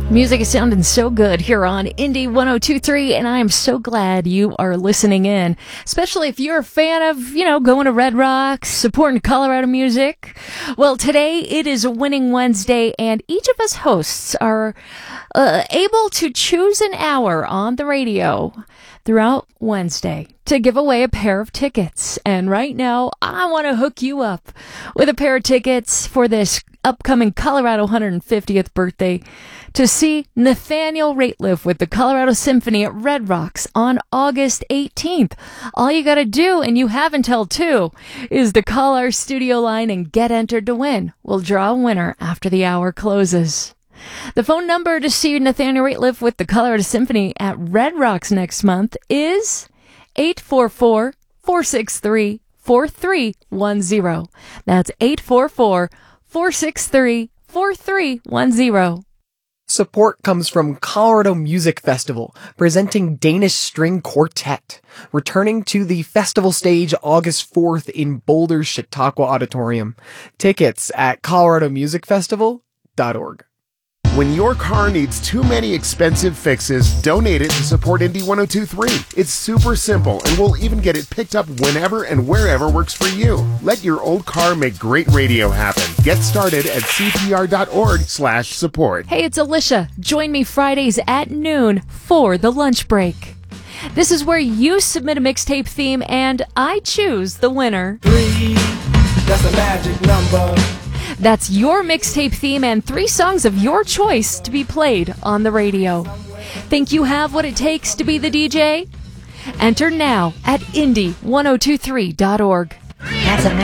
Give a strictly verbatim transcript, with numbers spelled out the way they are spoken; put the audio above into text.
Music is sounding so good here on Indie one oh two point three, and I am so glad you are listening in, especially if you're a fan of, you know, going to Red Rocks, supporting Colorado music. Well, today it is Winning Wednesday, and each of us hosts are uh, able to choose an hour on the radio throughout Wednesday to give away a pair of tickets. And right now, I want to hook you up with a pair of tickets for this upcoming Colorado one hundred fiftieth birthday to see Nathaniel Rateliff with the Colorado Symphony at Red Rocks on August eighteenth. All you got to do, and you have until two, is to call our studio line and get entered to win. We'll draw a winner after the hour closes. The phone number to see Nathaniel Rateliff with the Colorado Symphony at Red Rocks next month is eight four four, four six three, four three one zero. That's eight four four, four six three, four three one zero. Support comes from Colorado Music Festival, presenting Danish String Quartet, returning to the festival stage August fourth in Boulder's Chautauqua Auditorium. Tickets at colorado music festival dot org. When your car needs too many expensive fixes, donate it to support Indie one oh two point three. It's super simple, and we'll even get it picked up whenever and wherever works for you. Let your old car make great radio happen. Get started at c p r dot org slash support. Hey, it's Alicia. Join me Fridays at noon for the lunch break. This is where you submit a mixtape theme, and I choose the winner. Three, that's a magic number. That's your mixtape theme and three songs of your choice to be played on the radio. Think you have what it takes to be the D J? Enter now at indie one oh two three dot org. That's a